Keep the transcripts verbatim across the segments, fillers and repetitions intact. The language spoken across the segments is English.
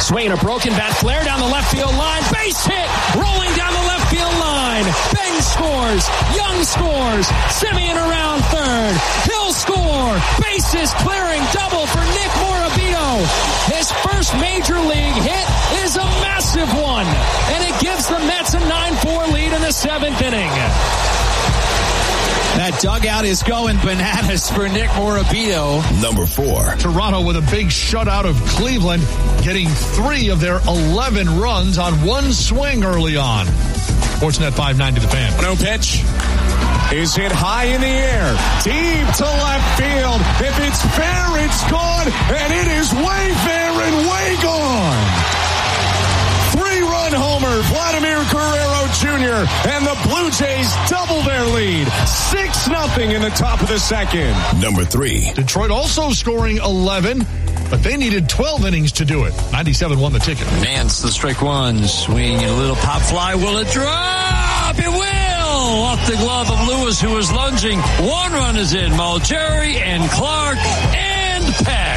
Swinging a broken bat flare down the left field line. Base hit. Rolling down the left field line. Beng scores. Young scores. Semien around third. He'll score. Bases clearing double for Nick Morabito. His first major league hit is a massive one. And it gives the Mets a nine four lead in the seventh inning. That dugout is going bananas for Nick Morabito. Number four. Toronto with a big shutout of Cleveland, getting three of their eleven runs on one swing early on. Sportsnet five ninety The Fan. No pitch is hit high in the air, deep to left field. If it's fair, it's gone, and it is way fair and way gone. Three-run homer, Vladimir Guerrero Junior, and the Blue Jays double their lead. six nothing in the top of the second. Number three. Detroit also scoring eleven, but they needed twelve innings to do it. ninety-seven won the ticket. Nance, the strike one, swinging a little pop fly. Will it drop? It will! Off the glove of Lewis, who was lunging. One run is in. Malgeri and Clark and Peck.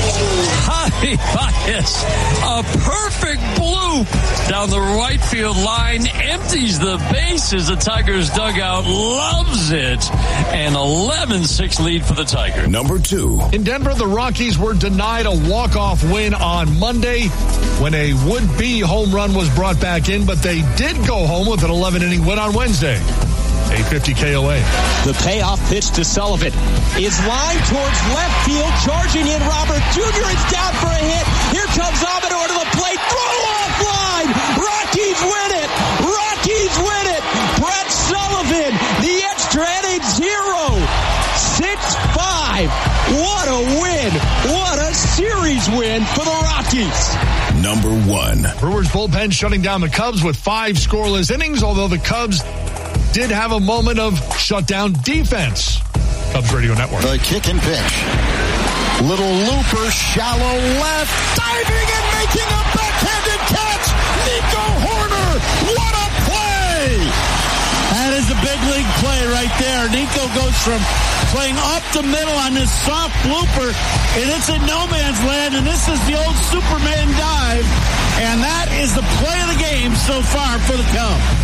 Javi Baez, a perfect bloop down the right field line, empties the bases. The Tigers dugout loves it. An eleven six lead for the Tigers. Number two. In Denver, the Rockies were denied a walk-off win on Monday when a would-be home run was brought back in, but they did go home with an eleven-inning win on Wednesday. eight fifty K O A. The payoff pitch to Sullivan is lined towards left field. Charging in Robert Junior It's down for a hit. Here comes Amador to the plate. Throw off line. Rockies win it. Rockies win it. Brett Sullivan, the extra inning zero. six five. What a win. What a series win for the Rockies. Number one. Brewers bullpen shutting down the Cubs with five scoreless innings, although the Cubs did have a moment of shutdown defense. Cubs Radio Network. The kick and pitch. Little looper, shallow left, diving and making a backhanded catch. Nico Hoerner, what a play! That is a big league play right there. Nico goes from playing up the middle on this soft blooper, and it's in no man's land, and this is the old Superman dive, and that is the play of the game so far for the Cubs.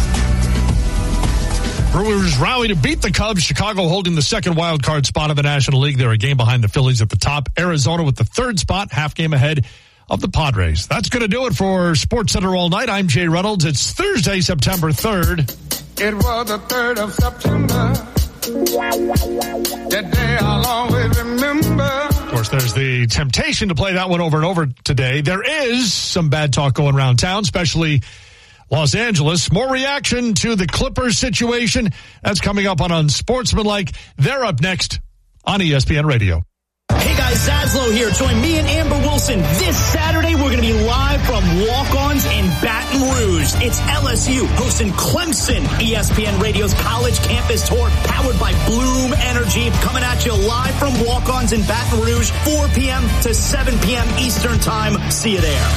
Brewers rally to beat the Cubs. Chicago holding the second wild card spot of the National League. They're a game behind the Phillies at the top. Arizona with the third spot, half game ahead of the Padres. That's going to do it for SportsCenter All Night. I'm Jay Reynolds. It's Thursday, September third. It was the third of September. That day I'll always remember. Of course, there's the temptation to play that one over and over today. There is some bad talk going around town, especially Los Angeles. More reaction to the Clippers situation. That's coming up on Unsportsmanlike. They're up next on E S P N Radio. Hey guys, Zaslow here. Join me and Amber Wilson this Saturday. We're going to be live from Walk-Ons in Baton Rouge. It's L S U hosting Clemson. E S P N Radio's College Campus Tour, powered by Bloom Energy, coming at you live from Walk-Ons in Baton Rouge, four p.m. to seven p.m. Eastern Time. See you there.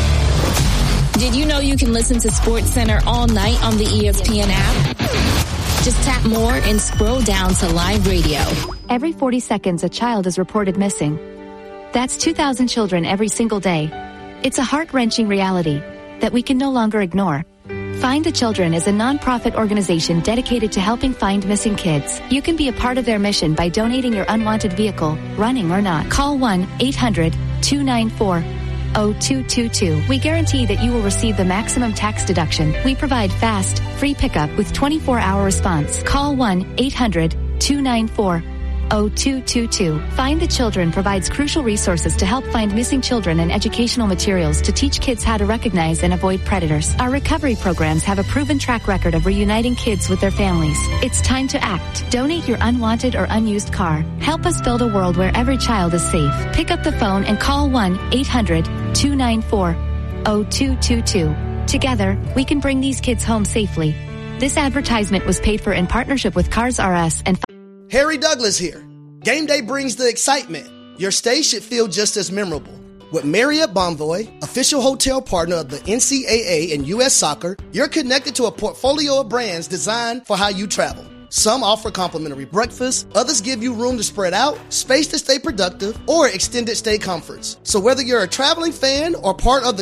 Did you know you can listen to SportsCenter all night on the E S P N app? Just tap more and scroll down to live radio. Every forty seconds, a child is reported missing. That's two thousand children every single day. It's a heart-wrenching reality that we can no longer ignore. Find the Children is a non-profit organization dedicated to helping find missing kids. You can be a part of their mission by donating your unwanted vehicle, running or not. Call one eight hundred two nine four oh two two two. We guarantee that you will receive the maximum tax deduction. We provide fast, free pickup with twenty-four hour response. Call one eight hundred two nine four oh two two two. Find the Children provides crucial resources to help find missing children and educational materials to teach kids how to recognize and avoid predators. Our recovery programs have a proven track record of reuniting kids with their families. It's time to act. Donate your unwanted or unused car. Help us build a world where every child is safe. Pick up the phone and call one eight hundred two nine four oh two two two. Together, we can bring these kids home safely. This advertisement was paid for in partnership with Cars R Us and Harry Douglas here. Game day brings the excitement. Your stay should feel just as memorable. With Marriott Bonvoy, official hotel partner of the N C double A and U S Soccer, you're connected to a portfolio of brands designed for how you travel. Some offer complimentary breakfast, others give you room to spread out, space to stay productive, or extended stay comforts. So whether you're a traveling fan or part of the